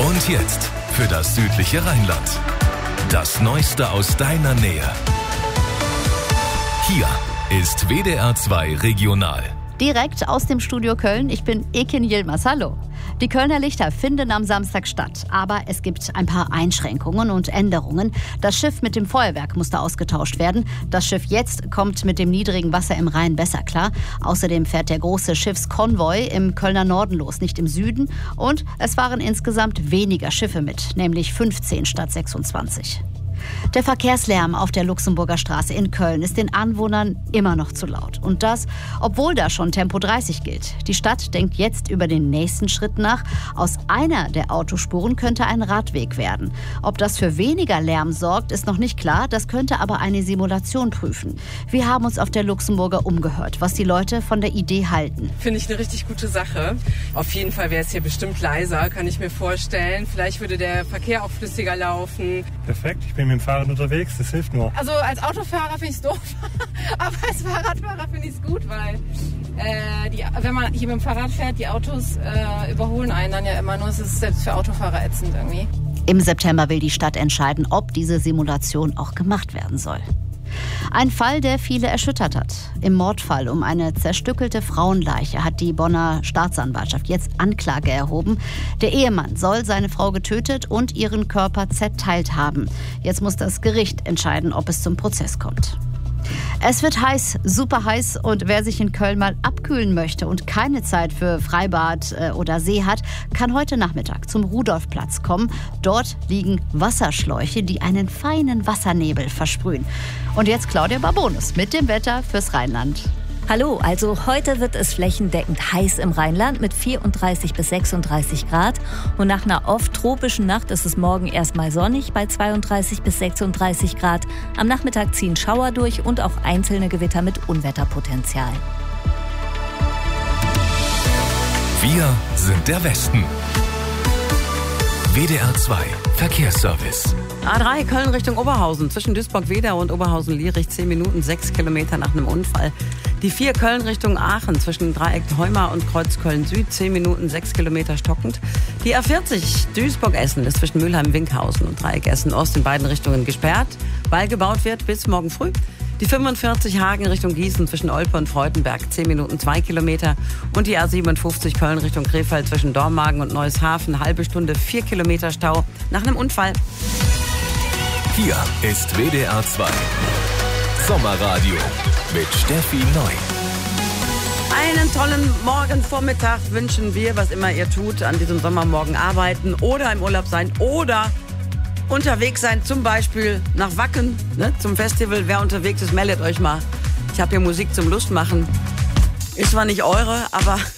Und jetzt für das südliche Rheinland. Das Neueste aus deiner Nähe. Hier ist WDR 2 Regional. Direkt aus dem Studio Köln, ich bin Ekin Yilmaz, hallo. Die Kölner Lichter finden am Samstag statt, aber es gibt ein paar Einschränkungen und Änderungen. Das Schiff mit dem Feuerwerk musste ausgetauscht werden. Das Schiff jetzt kommt mit dem niedrigen Wasser im Rhein besser klar. Außerdem fährt der große Schiffskonvoi im Kölner Norden los, nicht im Süden. Und es fahren insgesamt weniger Schiffe mit, nämlich 15 statt 26. Der Verkehrslärm auf der Luxemburger Straße in Köln ist den Anwohnern immer noch zu laut. Und das, obwohl da schon Tempo 30 gilt. Die Stadt denkt jetzt über den nächsten Schritt nach. Aus einer der Autospuren könnte ein Radweg werden. Ob das für weniger Lärm sorgt, ist noch nicht klar. Das könnte aber eine Simulation prüfen. Wir haben uns auf der Luxemburger umgehört, was die Leute von der Idee halten. Finde ich eine richtig gute Sache. Auf jeden Fall wäre es hier bestimmt leiser, kann ich mir vorstellen. Vielleicht würde der Verkehr auch flüssiger laufen. Perfekt, ich bin mit dem Fahrrad unterwegs, das hilft nur. Also als Autofahrer finde ich es doof, aber als Fahrradfahrer finde ich es gut, weil wenn man hier mit dem Fahrrad fährt, die Autos überholen einen dann ja immer nur. Es ist selbst für Autofahrer ätzend irgendwie. Im September will die Stadt entscheiden, ob diese Simulation auch gemacht werden soll. Ein Fall, der viele erschüttert hat. Im Mordfall um eine zerstückelte Frauenleiche hat die Bonner Staatsanwaltschaft jetzt Anklage erhoben. Der Ehemann soll seine Frau getötet und ihren Körper zerteilt haben. Jetzt muss das Gericht entscheiden, ob es zum Prozess kommt. Es wird heiß, super heiß, und wer sich in Köln mal abkühlen möchte und keine Zeit für Freibad oder See hat, kann heute Nachmittag zum Rudolfplatz kommen. Dort liegen Wasserschläuche, die einen feinen Wassernebel versprühen. Und jetzt Claudia Barbonus mit dem Wetter fürs Rheinland. Hallo, also heute wird es flächendeckend heiß im Rheinland mit 34 bis 36 Grad. Und nach einer oft tropischen Nacht ist es morgen erstmal sonnig bei 32 bis 36 Grad. Am Nachmittag ziehen Schauer durch und auch einzelne Gewitter mit Unwetterpotenzial. Wir sind der Westen. WDR 2 Verkehrsservice. A3 Köln Richtung Oberhausen, zwischen Duisburg-Wedau und Oberhausen-Lierich, 10 Minuten, 6 Kilometer nach einem Unfall. Die 4 Köln Richtung Aachen, zwischen Dreieck Heumar und Kreuz Köln-Süd, 10 Minuten, 6 Kilometer stockend. Die A40 Duisburg-Essen ist zwischen Mülheim-Winkhausen und Dreieck Essen-Ost in beiden Richtungen gesperrt, weil gebaut wird bis morgen früh. Die 45 Hagen Richtung Gießen zwischen Olpe und Freudenberg, 10 Minuten, 2 Kilometer. Und die A57 Köln Richtung Krefeld zwischen Dormagen und Neueshafen, halbe Stunde, 4 Kilometer Stau nach einem Unfall. Hier ist WDR 2 Sommerradio mit Steffi Neu. Einen tollen Morgenvormittag wünschen wir, was immer ihr tut, an diesem Sommermorgen arbeiten oder im Urlaub sein oder unterwegs sein, zum Beispiel nach Wacken, zum Festival. Wer unterwegs ist, meldet euch mal. Ich habe hier Musik zum Lustmachen. Ist zwar nicht eure, aber